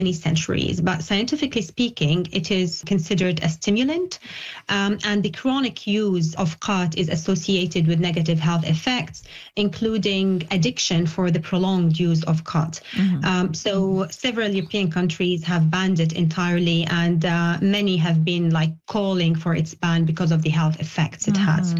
many centuries. But scientifically speaking, it is considered a stimulant, and the chronic use of khat is associated with negative health effects, including addiction for the prolonged use of khat. So several European countries have banned it entirely, and many have been like calling for its ban because of the health effects it has.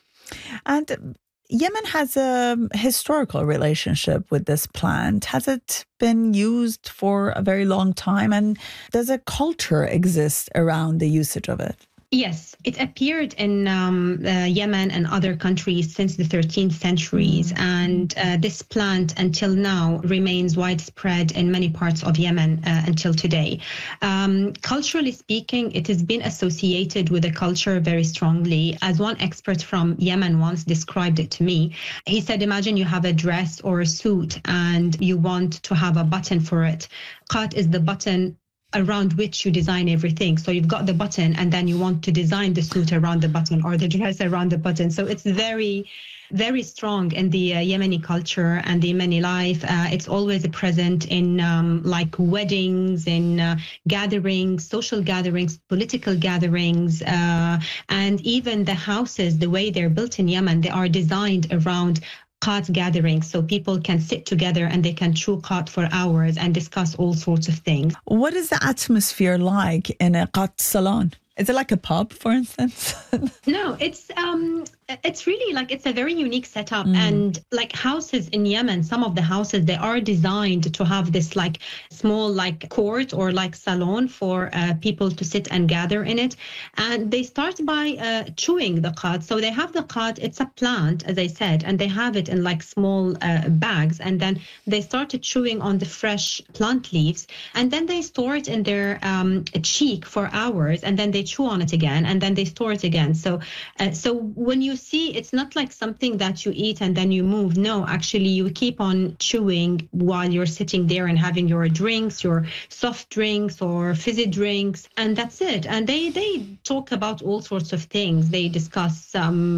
And Yemen has a historical relationship with this plant. Has it been used for a very long time? And does a culture exist around the usage of it? Yes, it appeared in Yemen and other countries since the 13th centuries, and this plant until now remains widespread in many parts of Yemen until today. Culturally speaking, it has been associated with the culture very strongly. As one expert from Yemen once described it to me, he said, imagine you have a dress or a suit and you want to have a button for it. Khat is the button around which you design everything. So you've got the button and then you want to design the suit around the button or the dress around the button. So it's very, very strong in the Yemeni culture and the Yemeni life. It's always present in like weddings, in gatherings, social gatherings, political gatherings, and even the houses, the way they're built in Yemen, they are designed around khat gatherings, so people can sit together and they can chew khat for hours and discuss all sorts of things. What is the atmosphere like in a khat salon? Is it like a pub, for instance? No, it's really like it's a very unique setup. And like houses in Yemen, some of the houses, they are designed to have this like small like court or like salon for people to sit and gather in it. And they start by chewing the khat. So they have the khat, it's a plant, as I said, and they have it in like small bags. And then they started chewing on the fresh plant leaves. And then they store it in their cheek for hours. And then they chew on it again. And then they store it again. So when you see, it's not like something that you eat and then you move. No, actually, you keep on chewing while you're sitting there and having your drinks, your soft drinks or fizzy drinks, and that's it. And they talk about all sorts of things. They discuss,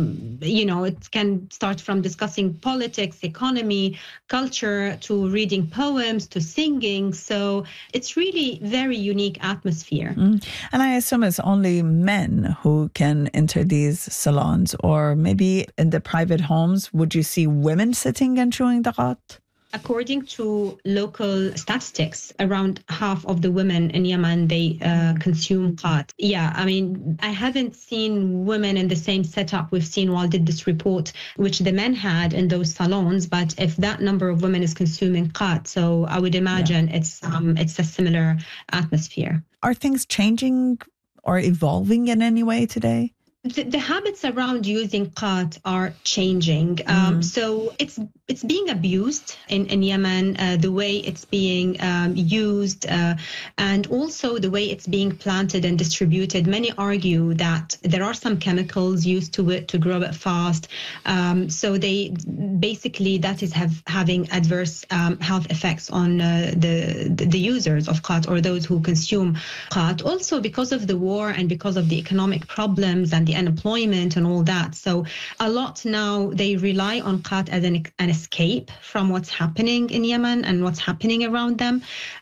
it can start from discussing politics, economy, culture, to reading poems, to singing. So it's really very unique atmosphere. And I assume it's only men who can enter these salons, or maybe in the private homes, would you see women sitting and chewing the khat? According to local statistics, around half of the women in Yemen, they consume khat. Yeah, I mean, I haven't seen women in the same setup we've seen while did this report, which the men had in those salons. But if that number of women is consuming khat, so I would imagine it's a similar atmosphere. Are things changing or evolving in any way today? The habits around using khat are changing. So it's being abused in Yemen, the way it's being used, and also the way it's being planted and distributed. Many argue that there are some chemicals used to it to grow it fast. So they basically, that is having adverse health effects on the users of khat or those who consume khat. Also because of the war and because of the economic problems and the unemployment and all that. So a lot now, they rely on khat as an escape from what's happening in Yemen and what's happening around them.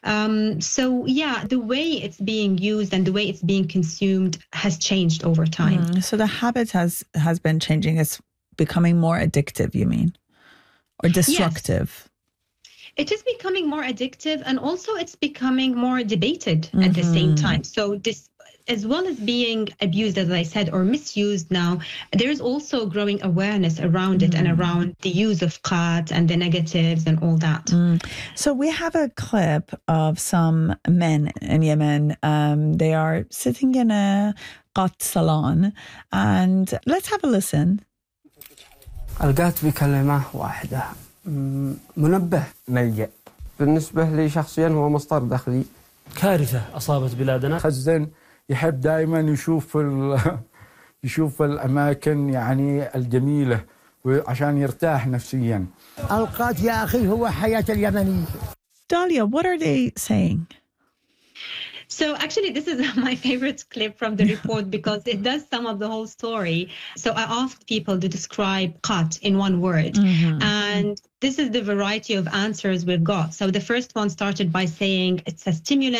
So yeah, the way it's being used and the way it's being consumed has changed over time. So the habit has been changing. It's becoming more addictive, you mean? Or destructive? Yes. It is becoming more addictive, and also it's becoming more debated at the same time. So this, as well as being abused, as I said, or misused now, there's also growing awareness around it and around the use of khat and the negatives and all that. So we have a clip of some men in Yemen. They are sitting in a khat salon, and let's have a listen. ألقيت بكلمة واحدة منبه ملجأ بالنسبة لي شخصيا هو مصدر دخلي. كارثة أصابت بلادنا. خزن يحب دائما يشوف الأماكن يعني الجميلة عشان يرتاح نفسيا. القات يا أخي هو حياة اليمني. Dalia, what are they saying? So actually, this is my favorite clip from the report because it does sum up the whole story. So I asked people to describe qat in one word. And this is the variety of answers we've got. So the first one started by saying it's a stimulant.